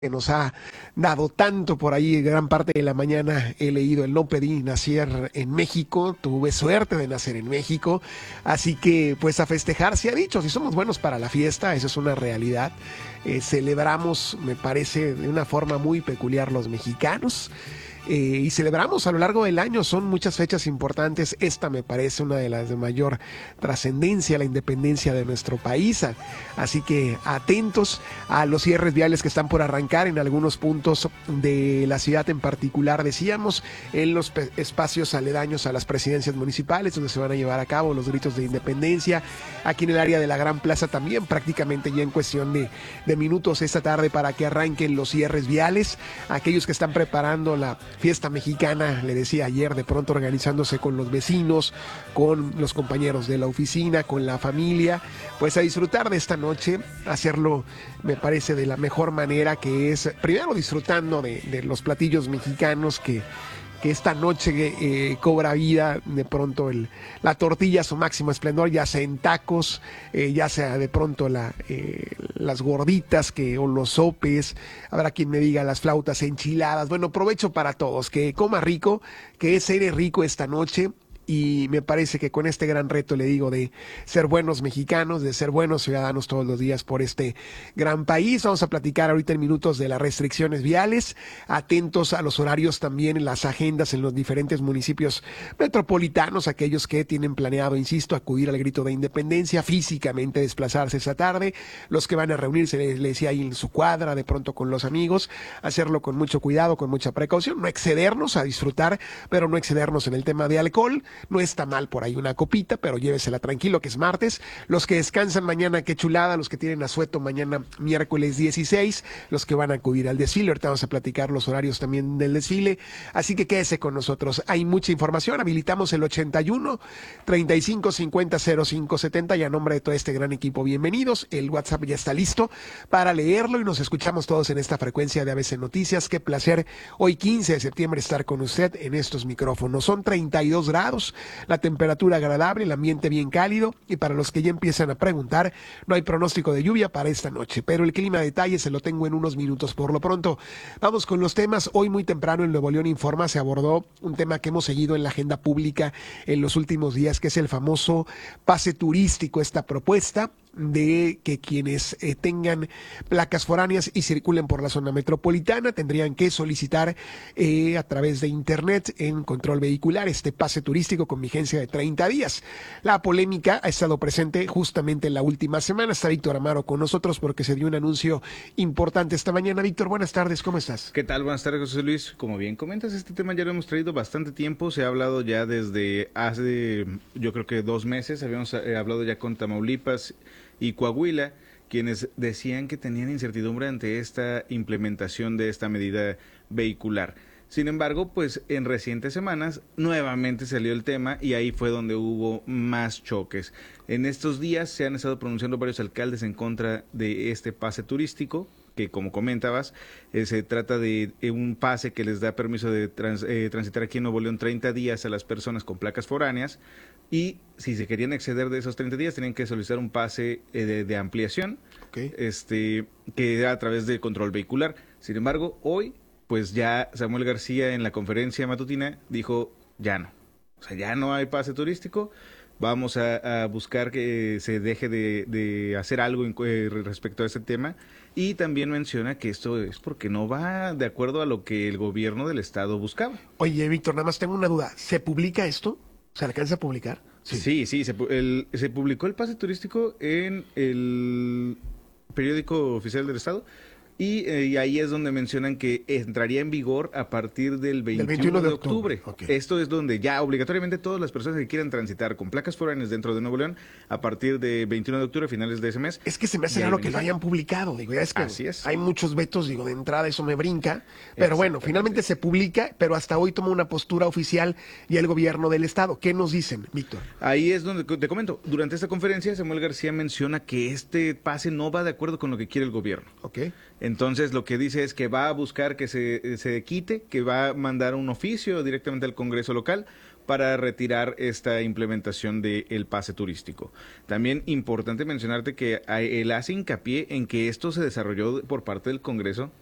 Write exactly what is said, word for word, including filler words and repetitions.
que nos ha dado tanto por ahí, gran parte de la mañana he leído el no pedí nacer en México, tuve suerte de nacer en México, así que pues a festejar se ha dicho, si somos buenos para la fiesta, eso es una realidad, eh, celebramos, me parece, de una forma muy peculiar los mexicanos. Eh, y celebramos a lo largo del año, son muchas fechas importantes, esta me parece una de las de mayor trascendencia, la independencia de nuestro país, así que atentos a los cierres viales que están por arrancar en algunos puntos de la ciudad en particular, decíamos, en los espacios aledaños a las presidencias municipales donde se van a llevar a cabo los gritos de independencia, aquí en el área de la Gran Plaza también, prácticamente ya en cuestión de, de minutos esta tarde para que arranquen los cierres viales, aquellos que están preparando la fiesta mexicana, le decía ayer, de pronto organizándose con los vecinos, con los compañeros de la oficina, con la familia, pues a disfrutar de esta noche, hacerlo me parece de la mejor manera, que es primero disfrutando de, de los platillos mexicanos que que esta noche eh, cobra vida de pronto el, la tortilla a su máximo esplendor, ya sea en tacos, eh, ya sea de pronto la, eh, las gorditas que, o los sopes, habrá quien me diga las flautas enchiladas, bueno, provecho para todos, que coma rico, que cene rico esta noche. Y me parece que con este gran reto, le digo, de ser buenos mexicanos, de ser buenos ciudadanos todos los días por este gran país. Vamos a platicar ahorita en minutos de las restricciones viales, atentos a los horarios también en las agendas en los diferentes municipios metropolitanos, aquellos que tienen planeado, insisto, acudir al grito de independencia, físicamente desplazarse esa tarde, los que van a reunirse, les decía ahí en su cuadra, de pronto con los amigos, hacerlo con mucho cuidado, con mucha precaución, no excedernos, a disfrutar, pero no excedernos en el tema de alcohol. No está mal por ahí una copita, pero llévesela tranquilo, que es martes. Los que descansan mañana, qué chulada. Los que tienen asueto mañana, miércoles dieciséis. Los que van a acudir al desfile. Ahorita vamos a platicar los horarios también del desfile. Así que quédese con nosotros. Hay mucha información. Habilitamos el ochenta y uno, treinta y cinco, cincuenta, cero cinco setenta. Y a nombre de todo este gran equipo, bienvenidos. El WhatsApp ya está listo para leerlo y nos escuchamos todos en esta frecuencia de A B C Noticias. Qué placer hoy quince de septiembre estar con usted en estos micrófonos. Son treinta y dos grados. La temperatura agradable, el ambiente bien cálido, y para los que ya empiezan a preguntar, no hay pronóstico de lluvia para esta noche, pero el clima de detalle se lo tengo en unos minutos. Por lo pronto, vamos con los temas. Hoy muy temprano en Nuevo León Informa se abordó un tema que hemos seguido en la agenda pública en los últimos días, que es el famoso pase turístico, esta propuesta de que quienes eh, tengan placas foráneas y circulen por la zona metropolitana tendrían que solicitar eh, a través de internet en control vehicular este pase turístico con vigencia de treinta días. La polémica ha estado presente justamente en la última semana. Está Víctor Amaro con nosotros porque se dio un anuncio importante esta mañana. Víctor, buenas tardes, ¿cómo estás? ¿Qué tal? Buenas tardes, José Luis. Como bien comentas, este tema ya lo hemos traído bastante tiempo. Se ha hablado ya desde hace, yo creo que dos meses. Habíamos eh, hablado ya con Tamaulipas y Coahuila, quienes decían que tenían incertidumbre ante esta implementación de esta medida vehicular. Sin embargo, pues en recientes semanas nuevamente salió el tema y ahí fue donde hubo más choques. En estos días se han estado pronunciando varios alcaldes en contra de este pase turístico, que como comentabas, eh, se trata de eh, un pase que les da permiso de trans, eh, transitar aquí en Nuevo León treinta días a las personas con placas foráneas, y si se querían exceder de esos treinta días tenían que solicitar un pase eh, de, de ampliación, okay, este, que era a través del control vehicular. Sin embargo, hoy, pues ya Samuel García en la conferencia matutina dijo, ya no, o sea, ya no hay pase turístico. Vamos a, a buscar que se deje de, de hacer algo en, eh, respecto a este tema, y también menciona que esto es porque no va de acuerdo a lo que el gobierno del estado buscaba. Oye, Víctor, nada más tengo una duda. ¿Se publica esto? ¿Se alcanza a publicar? Sí, sí, sí se, el, se publicó el pase turístico en el periódico oficial del estado. Y, eh, y ahí es donde mencionan que entraría en vigor a partir del veintiuno, del veintiuno de octubre. De octubre. Okay. Esto es donde ya obligatoriamente todas las personas que quieran transitar con placas foráneas dentro de Nuevo León, a partir del veintiuno de octubre, finales de ese mes. Es que se me hace raro que lo hayan publicado. Digo, ya es que Así es. Hay muchos vetos, digo, de entrada eso me brinca. Pero bueno, finalmente se publica, pero hasta hoy toma una postura oficial y el gobierno del estado. ¿Qué nos dicen, Víctor? Ahí es donde te comento. Durante esta conferencia, Samuel García menciona que este pase no va de acuerdo con lo que quiere el gobierno. Ok. Entonces lo que dice es que va a buscar que se, se quite, que va a mandar un oficio directamente al Congreso local para retirar esta implementación del pase turístico. También importante mencionarte que él hace hincapié en que esto se desarrolló por parte del Congreso